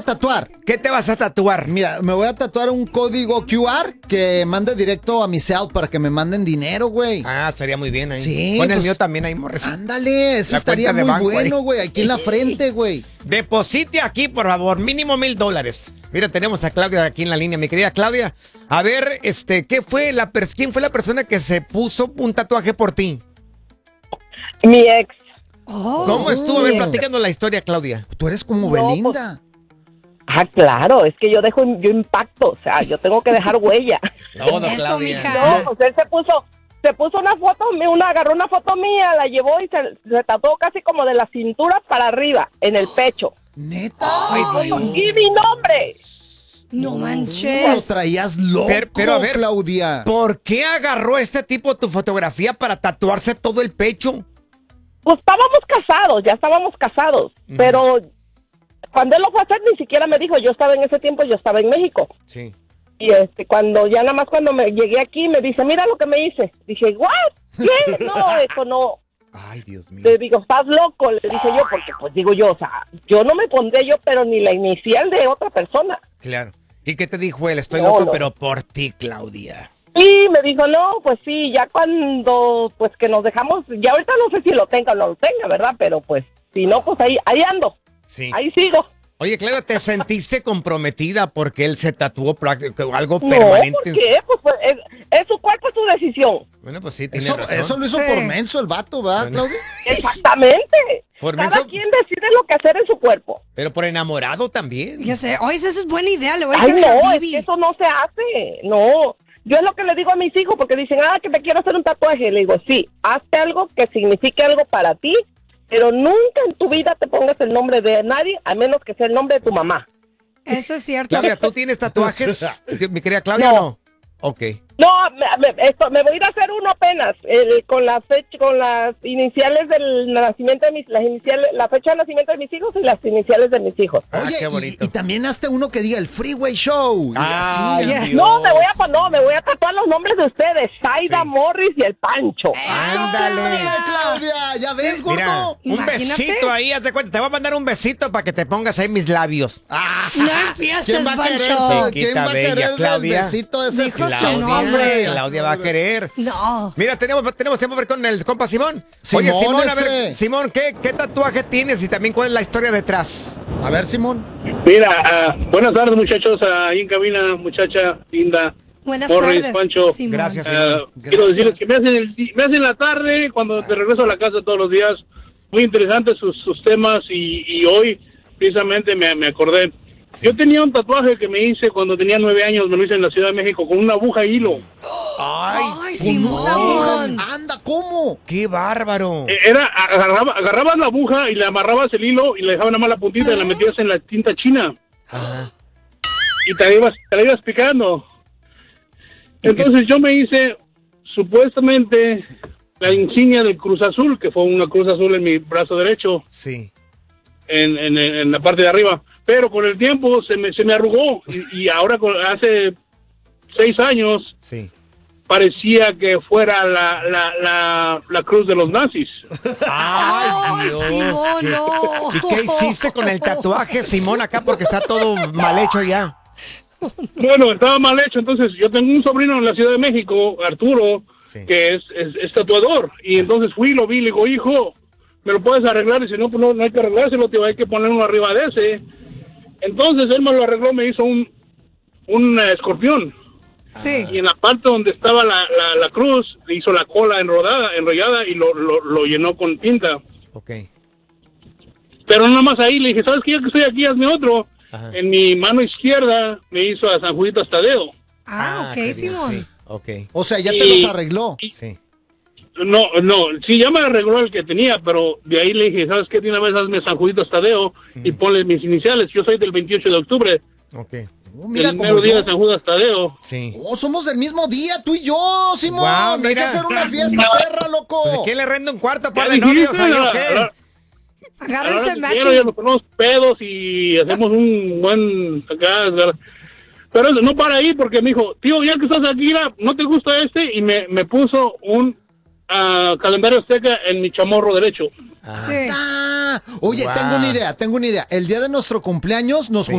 tatuar? ¿Qué te vas a tatuar? Mira, me voy a tatuar un código QR que mande directo a mi cel para que me manden dinero, güey. Ah, sería muy bien ahí. Sí, Pon el pues, mío también ahí, Morris. Ándale, ese La estaría cuenta de muy banco bueno, ahí. güey. Aquí en la frente, güey. Deposite aquí, por favor, mínimo $1,000. Mira, tenemos a Claudia aquí en la línea, mi querida Claudia. A ver, ¿quién fue la persona que se puso un tatuaje por ti? Mi ex. ¿Cómo estuvo? A ver, platícanos la historia, Claudia. Tú eres como No, Belinda. Claro, es que yo impacto, o sea, yo tengo que dejar huella. Todo, Eso, Claudia. mija. No, pues él se puso una foto, agarró una foto mía, la llevó y se tatuó casi como de la cintura para arriba, en el pecho. ¿Neta? Ay, Dios. Y mi nombre. No Lo manches. traías loco, Pero, a ver, Claudia. ¿Por qué agarró este tipo tu fotografía para tatuarse todo el pecho? Pues ya estábamos casados, pero cuando él lo fue a hacer ni siquiera me dijo, yo estaba en México. Sí. Y cuando me llegué aquí me dice, mira lo que me hice. Dije, ¿what? ¿Qué? No, eso no. Ay, Dios mío. Le digo, estás loco, le dije yo, porque pues digo yo, o sea, yo no me pondré yo, pero ni la inicial de otra persona. Claro. ¿Y qué te dijo él? Estoy No, loco, no. pero por ti, Claudia. Y me dijo, no, pues sí, ya cuando, pues que nos dejamos, ya ahorita no sé si lo tenga o no lo tenga, ¿verdad? Pero pues, si no, pues ahí ando, Sí. ahí sigo. Oye, Claudia, ¿te sentiste comprometida porque él se tatuó algo No, permanente? ¿por qué? Pues, es su cuerpo, es su decisión. Bueno, pues sí, tiene Eso, razón. eso lo hizo Sí. por menso el vato, ¿va, Bueno. Claudia? Exactamente. Por Cada menso- quien decide lo que hacer en su cuerpo. Pero por enamorado también. Ya sé. Oye, esa es buena idea. Le voy a Ay, decir a no, es Bibi. que eso no se hace, no. Yo es lo que le digo a mis hijos, porque dicen, que te quiero hacer un tatuaje. Le digo, sí, hazte algo que signifique algo para ti, pero nunca en tu vida te pongas el nombre de nadie, a menos que sea el nombre de tu mamá. Eso es cierto. Claudia, ¿tú tienes tatuajes? Mi querida Claudia, No. ¿o no? Ok. No, me voy a ir a hacer uno apenas, con las iniciales del nacimiento de la fecha de nacimiento de mis hijos y las iniciales de mis hijos. Ah, Oye, qué bonito. y también hazte uno que diga el Freeway Show. Y Ay, así, Dios. No, me voy a tatuar los nombres de ustedes, Saida, Sí. Morris y el Pancho. Ándale. Ándale, Claudia, ¿ya ves, gordo? Mira, un Imagínate. besito ahí, haz de cuenta. Te voy a mandar un besito para que te pongas ahí mis labios. No empieces, ¿Quién va a querer? Pancho. ¿Quién va a bella, querer Claudia. el besito de ese Dijo su Claudia, nombre. Claudia va a querer. No. Mira, tenemos tiempo para ver con el compa Simón. Simón, Oye, Simón, a ver, ese. Simón, ¿qué tatuaje tienes y también cuál es la historia detrás? A ver, Simón. Mira, buenas tardes muchachos, ahí en cabina, muchacha linda. Buenas Morris, tardes, Pancho. Simón. Gracias. Quiero decirles que me hacen la tarde cuando te regreso a la casa todos los días. Muy interesantes sus temas y hoy precisamente me acordé. Sí. Yo tenía un tatuaje que me hice cuando tenía 9 años, me lo hice en la Ciudad de México con una aguja y hilo. Ay, Simón. Simón. Anda, ¿cómo? ¡Qué bárbaro! Agarrabas la aguja y le amarrabas el hilo y le dejabas nada más la puntita y la metías en la tinta china. Ajá. Y te la ibas picando. ¿Y Entonces yo me hice supuestamente la insignia del Cruz Azul, que fue una Cruz Azul en mi brazo derecho, Sí. en la parte de arriba. Pero con el tiempo se me arrugó y ahora hace 6 años Sí. parecía que fuera la cruz de los nazis. ¡Ay, Dios! Simón, no. ¿Y qué hiciste con el tatuaje, Simón, acá? Porque está todo mal hecho ya. Bueno, estaba mal hecho. Entonces yo tengo un sobrino en la Ciudad de México, Arturo, Sí. que es tatuador. Y entonces fui, lo vi, le digo, hijo, ¿me lo puedes arreglar? Y dice, no, pues no hay que arreglárselo, tío, hay que poner uno arriba de ese. Entonces él me lo arregló, me hizo un escorpión. Sí. Y en la parte donde estaba la cruz, le hizo la cola enrollada y lo llenó con tinta. Ok. Pero nada más ahí le dije, ¿sabes qué? Ya que estoy aquí, hazme otro. Ajá. En mi mano izquierda me hizo a San Juditas Tadeo. Ah, qué ok, bien, Simón. Sí, ok. O sea, ya te Y- los arregló. Sí. No, sí, ya me arregló el que tenía, pero de ahí le dije, ¿sabes qué? De una vez hazme San Juditas Tadeo y ponle mis iniciales. Yo soy del 28 de octubre, Ok. Mira el como mero día yo. de San Judas Tadeo. Sí. Oh, somos del mismo día, tú y yo, Simón. Guau, Hay que mira. hacer una fiesta, perra, loco. Pues, ¿quién le renta un cuarto par Ya de novios dijiste, ahí o la- qué? la- Agárrense Ahora que quiero, ya matching. nos ponemos pedos y hacemos un buen acá. Pero eso no para ahí porque me dijo, tío, ya que estás aquí, mira, ¿no te gusta este? Y me puso un calendario azteca en mi chamorro derecho. Ah. Sí. Oye, Guau. tengo una idea. El día de nuestro cumpleaños nos Sí.